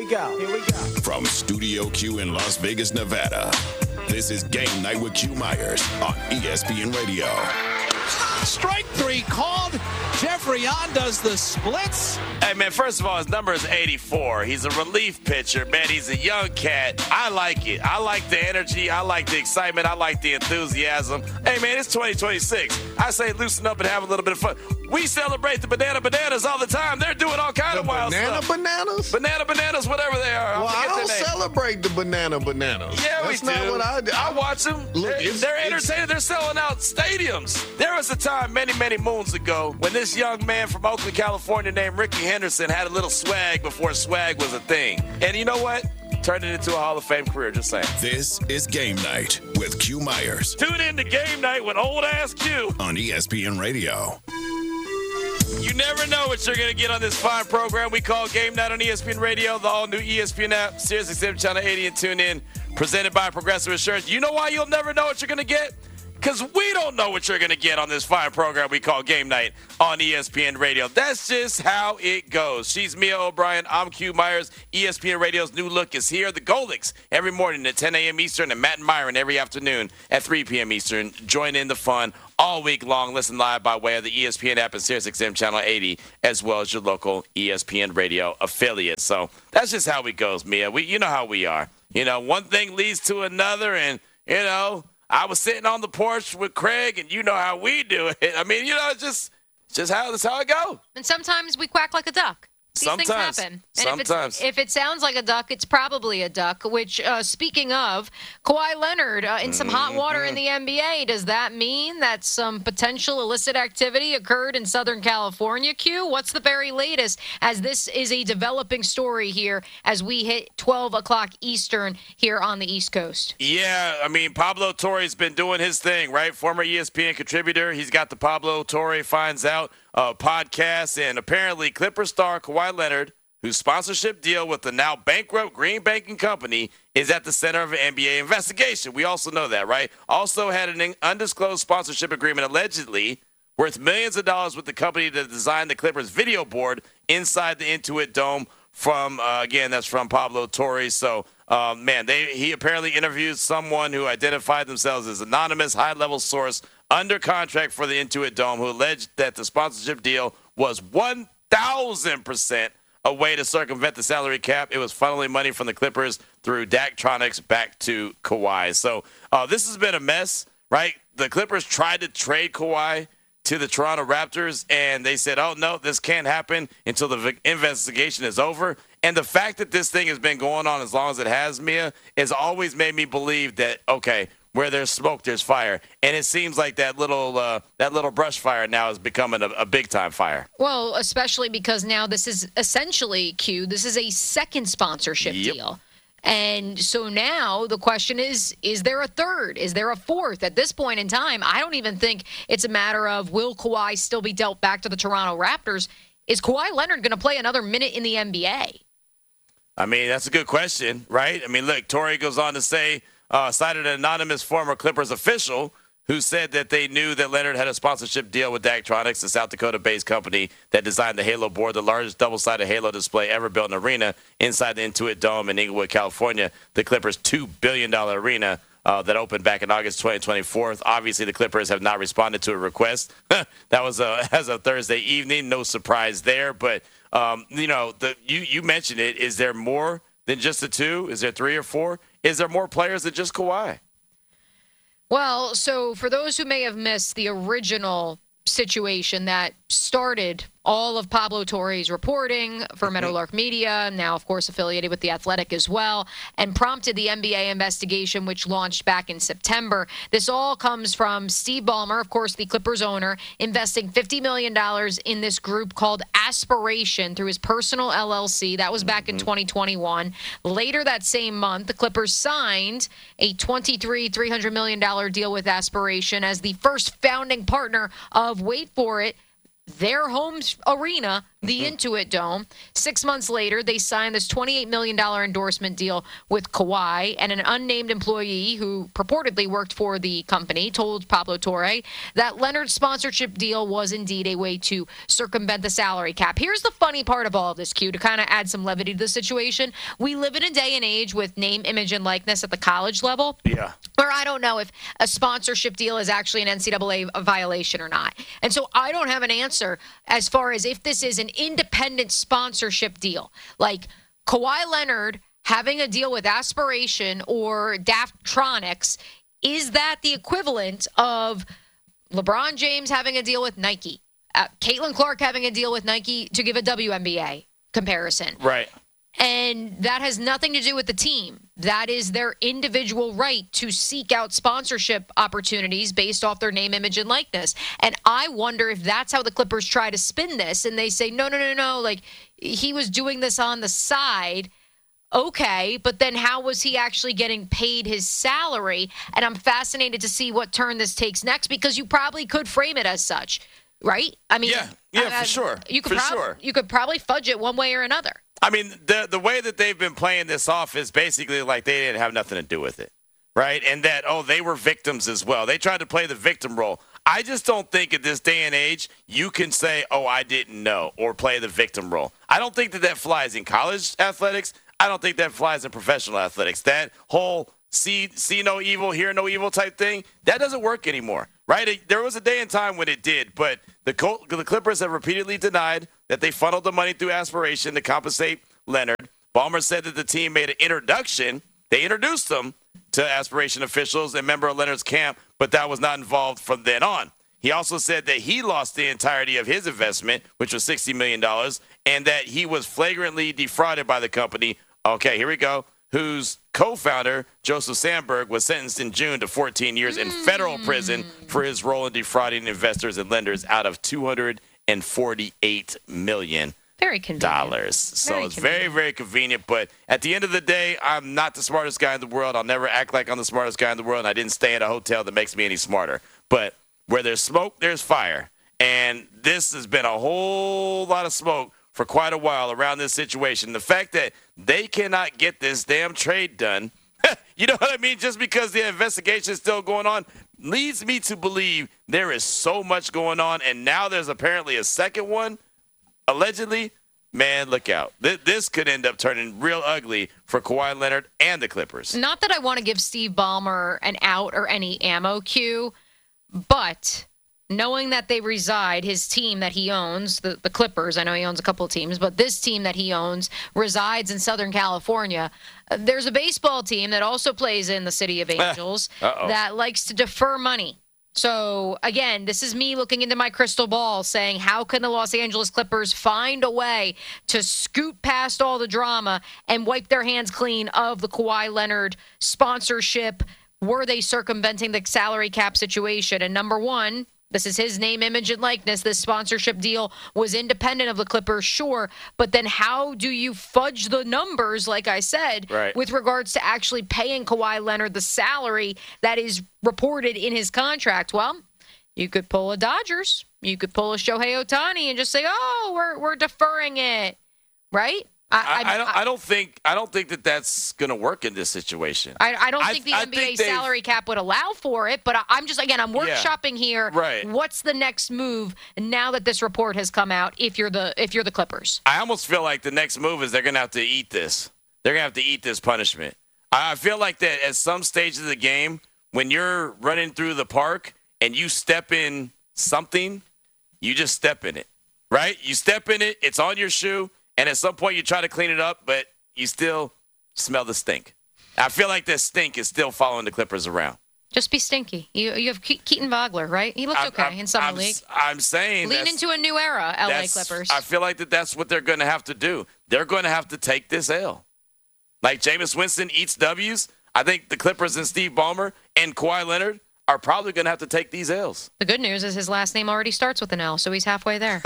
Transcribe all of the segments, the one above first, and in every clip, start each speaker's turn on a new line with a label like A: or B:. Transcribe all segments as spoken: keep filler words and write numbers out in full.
A: we go. Here we go.
B: From Studio Q in Las Vegas, Nevada, this is Game Night with Q Myers on E S P N Radio.
C: Strike three called. Jeffrey Yon does the splits.
D: Hey, man, first of all, his number is eighty-four. He's a relief pitcher, man. He's a young cat. I like it. I like the energy. I like the excitement. I like the enthusiasm. Hey, man, it's twenty twenty-six. I say loosen up and have a little bit of fun. We celebrate the banana bananas all the time. They're doing all kind
E: the
D: of wild
E: banana
D: stuff.
E: bananas?
D: Banana bananas, whatever they are.
E: Well,
D: I,
E: I don't celebrate the banana bananas.
D: Yeah,
E: That's
D: we do.
E: not what I do.
D: I watch them.
E: Look,
D: they're
E: it's,
D: they're
E: it's,
D: entertaining. They're selling out stadiums. There was a time many, many moons ago when this young man from Oakland, California named Ricky Henderson had a little swag before swag was a thing. And you know what? Turned it into a Hall of Fame career, just saying.
B: This is Game Night with Q Myers.
D: Tune in to Game Night with old ass Q
B: on E S P N Radio.
D: You never know what you're going to get on this fine program we call Game Night on E S P N Radio, the all-new E S P N app, Sirius X M Channel eighty, and tune in, presented by Progressive Insurance. You know why you'll never know what you're going to get? Because we don't know what you're going to get on this fine program we call Game Night on E S P N Radio. That's just how it goes. She's Mia O'Brien. I'm Q Myers. E S P N Radio's new look is here. The Goldics every morning at ten a.m. Eastern, and Matt and Myron every afternoon at three p.m. Eastern. Join in the fun all week long. Listen live by way of the E S P N app and Sirius X M Channel eighty, as well as your local E S P N Radio affiliate. So that's just how it goes, Mia. We, you know how we are. You know, one thing leads to another, and, you know, I was sitting on the porch with Craig, and you know how we do it. I mean, you know, it's just, it's just how, that's how it goes.
F: And sometimes we quack like a duck. These
D: Sometimes.
F: things happen. And
D: Sometimes.
F: If, it's, if it sounds like a duck, it's probably a duck, which, uh, speaking of, Kawhi Leonard uh, in some hot water in the N B A. Does that mean that some potential illicit activity occurred in Southern California, Q? What's the very latest, as this is a developing story here as we hit twelve o'clock Eastern here on the East Coast?
D: Yeah, I mean, Pablo Torre's been doing his thing, right? Former E S P N contributor. He's got the Pablo Torre Finds Out uh, podcast, and apparently Clipper star Kawhi Leonard, whose sponsorship deal with the now bankrupt Green Banking Company is at the center of an N B A investigation. We also know that, right? Also had an undisclosed sponsorship agreement allegedly worth millions of dollars with the company that designed the Clippers video board inside the Intuit Dome from, uh, again, that's from Pablo Torre. So, uh, man, they he apparently interviewed someone who identified themselves as anonymous high-level source under contract for the Intuit Dome, who alleged that the sponsorship deal was one thousand percent a way to circumvent the salary cap. It was funneling money from the Clippers through Daktronics back to Kawhi. So uh, this has been a mess, right? The Clippers tried to trade Kawhi to the Toronto Raptors, and they said, oh, no, this can't happen until the investigation is over. And the fact that this thing has been going on as long as it has, Mia, has always made me believe that, okay, where there's smoke, there's fire. And it seems like that little uh, that little brush fire now is becoming a, a big-time fire.
F: Well, especially because now this is essentially, Q, this is a second sponsorship
D: Yep.
F: deal. And so now the question is, is there a third? Is there a fourth? At this point in time, I don't even think it's a matter of will Kawhi still be dealt back to the Toronto Raptors. Is Kawhi Leonard going to play another minute in the N B A?
D: I mean, that's a good question, right? I mean, look, Torrey goes on to say, uh, cited an anonymous former Clippers official who said that they knew that Leonard had a sponsorship deal with Daktronics, a South Dakota-based company that designed the Halo board, the largest double-sided Halo display ever built in an arena inside the Intuit Dome in Inglewood, California, the Clippers' two billion dollars arena uh, that opened back in August twenty twenty-four. Obviously, the Clippers have not responded to a request. That was a, as of Thursday evening. No surprise there. But, um, you know, the, you, you mentioned it. Is there more than just the two? Is there three or four? Is there more players than just Kawhi?
F: Well, so for those who may have missed the original situation that started all of Pablo Torre's reporting for Meadowlark Media, now, of course, affiliated with The Athletic as well, and prompted the N B A investigation, which launched back in September. This all comes from Steve Ballmer, of course, the Clippers owner, investing fifty million dollars in this group called Aspiration through his personal L L C. That was back in twenty twenty-one. Later that same month, the Clippers signed a twenty-three, three hundred million dollars deal with Aspiration as the first founding partner of, wait for it, their home arena, the Intuit Dome. Six months later, they signed this twenty-eight million dollars endorsement deal with Kawhi, and an unnamed employee who purportedly worked for the company told Pablo Torre that Leonard's sponsorship deal was indeed a way to circumvent the salary cap. Here's the funny part of all of this, Q, to kind of add some levity to the situation. We live in a day and age with name, image, and likeness at the college level.
D: Yeah.
F: Where I don't know if a sponsorship deal is actually an N C double A violation or not. And so I don't have an answer as far as if this is an independent sponsorship deal. Like Kawhi Leonard having a deal with Aspiration or Daftronix, is that the equivalent of LeBron James having a deal with Nike? Uh, Caitlin Clark having a deal with Nike to give a W N B A comparison.
D: Right.
F: And that has nothing to do with the team. That is their individual right to seek out sponsorship opportunities based off their name, image, and likeness. And I wonder if that's how the Clippers try to spin this. And they say, no, no, no, no. Like, he was doing this on the side. Okay, but then how was he actually getting paid his salary? And I'm fascinated to see what turn this takes next, because you probably could frame it as such, right? I mean,
D: yeah, yeah,
F: I, I,
D: for sure.
F: You could
D: for
F: prob-
D: sure.
F: You could probably fudge it one way or another.
D: I mean, the the way that they've been playing this off is basically like they didn't have nothing to do with it, right? And that, oh, they were victims as well. They tried to play the victim role. I just don't think at this day and age you can say, oh, I didn't know, or play the victim role. I don't think that that flies in college athletics. I don't think that flies in professional athletics. That whole see see no evil, hear no evil type thing, that doesn't work anymore, right? It, there was a day and time when it did, but the, Col- the Clippers have repeatedly denied that they funneled the money through Aspiration to compensate Leonard. Ballmer said that the team made an introduction. They introduced them to Aspiration officials and member of Leonard's camp, but that was not involved from then on. He also said that he lost the entirety of his investment, which was sixty million dollars, and that he was flagrantly defrauded by the company. Okay, here we go. Whose co-founder, Joseph Sandberg, was sentenced in June to fourteen years in federal prison for his role in defrauding investors and lenders out of two hundred forty-eight million dollars.
F: Very convenient.
D: Dollars. So
F: very
D: it's
F: convenient.
D: very, very convenient. But at the end of the day, I'm not the smartest guy in the world. I'll never act like I'm the smartest guy in the world. And I didn't stay at a hotel that makes me any smarter. But where there's smoke, there's fire. And this has been a whole lot of smoke for quite a while around this situation. The fact that they cannot get this damn trade done, you know what I mean? Just because the investigation is still going on leads me to believe there is so much going on. And now there's apparently a second one. Allegedly, man, look out. This could end up turning real ugly for Kawhi Leonard and the Clippers.
F: Not that I want to give Steve Ballmer an out or any ammo cue, but knowing that they reside, his team that he owns, the, the Clippers, I know he owns a couple of teams, but this team that he owns resides in Southern California. Uh, there's a baseball team that also plays in the City of Angels that likes to defer money. So, again, this is me looking into my crystal ball saying, how can the Los Angeles Clippers find a way to scoot past all the drama and wipe their hands clean of the Kawhi Leonard sponsorship? Were they circumventing the salary cap situation? And number one, this is his name, image, and likeness. This sponsorship deal was independent of the Clippers, sure. But then how do you fudge the numbers, like I said,
D: right,
F: with regards to actually paying Kawhi Leonard the salary that is reported in his contract? Well, you could pull a Dodgers. You could pull a Shohei Ohtani and just say, oh, we're we're deferring it, right?
D: I, I, I, don't, I don't think I don't think that that's going to work in this situation.
F: I, I don't
D: I,
F: think the
D: I
F: N B A
D: think
F: salary cap would allow for it, but I, I'm just, again, I'm workshopping
D: yeah,
F: here.
D: Right.
F: What's the next move now that this report has come out if you're the if you're the Clippers?
D: I almost feel like the next move is they're going to have to eat this. They're going to have to eat this punishment. I feel like that at some stage of the game, when you're running through the park and you step in something, you just step in it, right? You step in it, it's on your shoe. And at some point, you try to clean it up, but you still smell the stink. I feel like that stink is still following the Clippers around.
F: Just be stinky. You you have Ke- Keaton Vogler, right? He looks
D: I'm,
F: okay
D: I'm,
F: in summer
D: I'm,
F: league.
D: I'm saying
F: lean into a new era, L A Clippers.
D: I feel like that that's what they're going to have to do. They're going to have to take this L. Like Jameis Winston eats W's, I think the Clippers and Steve Ballmer and Kawhi Leonard are probably going to have to take these L's.
F: The good news is his last name already starts with an L, so he's halfway there.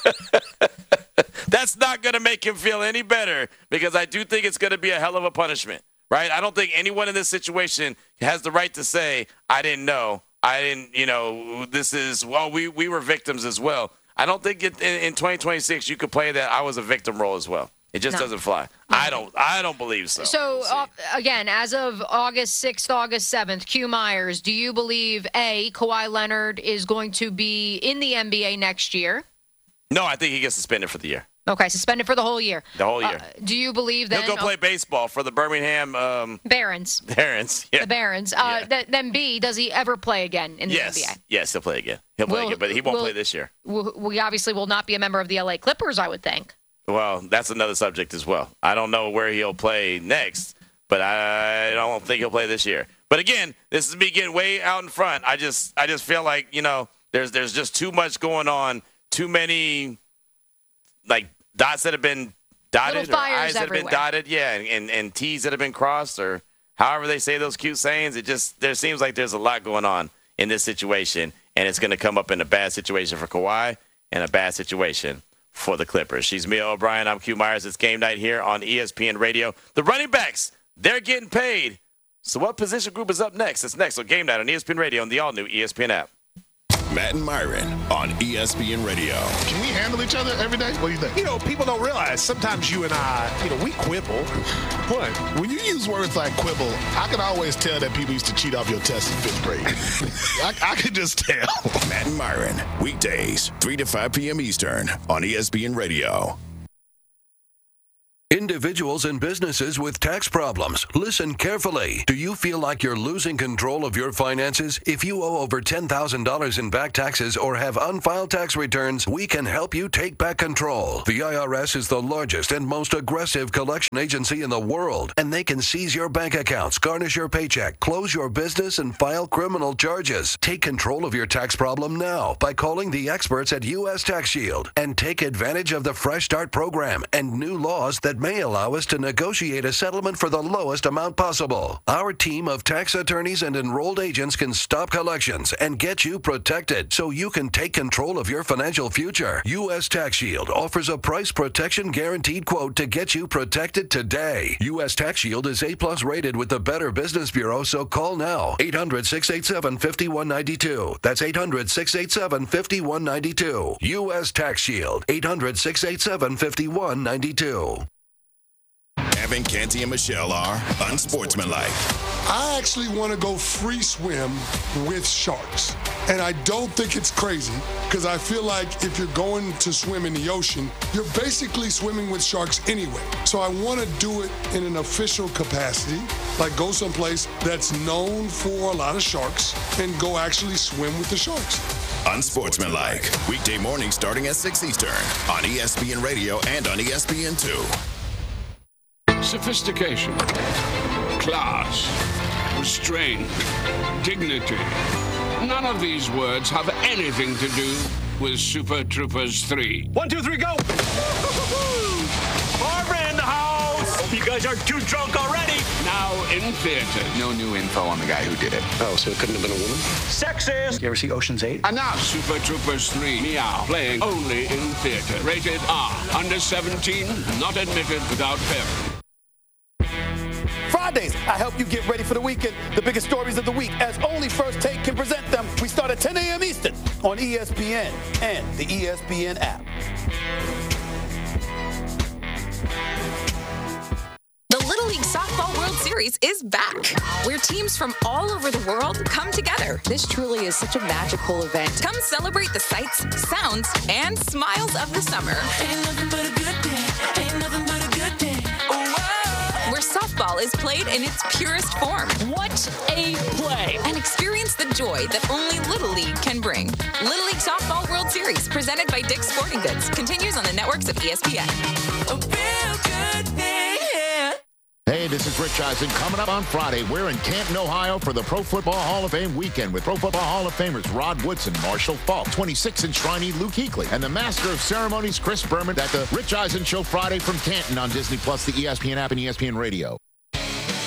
D: That's not going to make him feel any better, because I do think it's going to be a hell of a punishment, right? I don't think anyone in this situation has the right to say, I didn't know. I didn't, you know, this is, well, we, we were victims as well. I don't think it, in, in twenty twenty-six you could play that I was a victim role as well. It just
F: No.
D: doesn't fly. No. I don't. I don't believe so.
F: So
D: We'll
F: uh, again, as of August sixth, August seventh, Q Myers, do you believe a Kawhi Leonard is going to be in the N B A next year?
D: No, I think he gets suspended for the year.
F: Okay, suspended for the whole year.
D: The whole year.
F: Uh, do you believe then
D: He'll go play
F: oh,
D: baseball for the Birmingham um,
F: Barons?
D: Barons. Yeah.
F: The Barons. Uh,
D: Yeah.
F: th- then B, does he ever play again in the
D: yes.
F: N B A?
D: Yes, he'll play again. He'll play
F: Will-
D: again, but he won't
F: will-
D: play this year.
F: W- We obviously will not be a member of the L A Clippers, I would think.
D: Well, that's another subject as well. I don't know where he'll play next, but I don't think he'll play this year. But again, this is me getting way out in front. I just, I just feel like you know, there's, there's just too much going on. Too many, like dots that have been dotted,
F: Little
D: or
F: fires
D: I's that have been
F: everywhere.
D: dotted, yeah, and, and and T's that have been crossed, or however they say those cute sayings. It just, there seems like there's a lot going on in this situation, and it's going to come up in a bad situation for Kawhi and a bad situation for the Clippers. She's Mia O'Brien. I'm Q Myers. It's game night here on E S P N Radio. The running backs, they're getting paid. So what position group is up next? It's next on Game Night on E S P N Radio and the all-new E S P N app.
B: Matt and Myron on E S P N Radio.
E: Can we handle each other every day? What do you think?
C: You know, people don't realize sometimes you and I, you know, we quibble.
E: What? When you use words like quibble, I can always tell that people used to cheat off your test in fifth grade. I, I can just tell.
B: Matt and Myron, weekdays, three to five p.m. Eastern on E S P N Radio.
A: Individuals and businesses with tax problems, listen carefully. Do you feel like you're losing control of your finances? If you owe over ten thousand dollars in back taxes or have unfiled tax returns, we can help you take back control. The I R S is the largest and most aggressive collection agency in the world, and they can seize your bank accounts, garnish your paycheck, close your business, and file criminal charges. Take control of your tax problem now by calling the experts at U S Tax Shield and take advantage of the Fresh Start program and new laws that may allow us to negotiate a settlement for the lowest amount possible. Our team of tax attorneys and enrolled agents can stop collections and get you protected so you can take control of your financial future. U S Tax Shield offers a price protection guaranteed quote to get you protected today. U S Tax Shield is A plus rated with the Better Business Bureau, so call now. eight hundred, six eight seven, five one nine two. That's eight hundred, six eight seven, five one nine two. U S Tax Shield. eight hundred, six eight seven, five one nine two.
B: Evan, Canty, and Michelle are unsportsmanlike.
G: I actually want to go free swim with sharks. And I don't think it's crazy because I feel like if you're going to swim in the ocean, you're basically swimming with sharks anyway. So I want to do it in an official capacity, like go someplace that's known for a lot of sharks and go actually swim with the sharks.
B: Unsportsmanlike. Weekday mornings starting at six Eastern on E S P N Radio and on E S P N two.
H: Sophistication, class, restraint, dignity. None of these words have anything to do with Super Troopers three.
I: One, two, three, go! Barbara in the house! You guys are too drunk already!
H: Now in theaters.
J: No new info on the guy who did it.
I: Oh, so it couldn't have been a woman? Sexist!
J: You ever see Ocean's eight?
H: And now Super Troopers three, Meow, playing only in theater. Rated R. Under seventeen, not admitted without parent.
K: Fridays, I help you get ready for the weekend. The biggest stories of the week, as only First Take can present them. We start at ten a.m. Eastern on E S P N and the E S P N app.
L: The Little League Softball World Series is back, where teams from all over the world come together. This truly is such a magical event. Come celebrate the sights, sounds, and smiles of the summer. Ain't nothing but a good day. Ain't nothing but a good day. Where softball is played in its purest form. What a play! And experience the joy that only Little League can bring. Little League Softball World Series, presented by Dick's Sporting Goods, continues on the networks of E S P N. A real good day.
M: Hey, this is Rich Eisen. Coming up on Friday, we're in Canton, Ohio for the Pro Football Hall of Fame weekend with Pro Football Hall of Famers Rod Woodson, Marshall Faulk, twenty-six inch shriney Luke Kuechly, and the Master of Ceremonies Chris Berman at the Rich Eisen Show Friday from Canton on Disney Plus, the E S P N app, and E S P N Radio.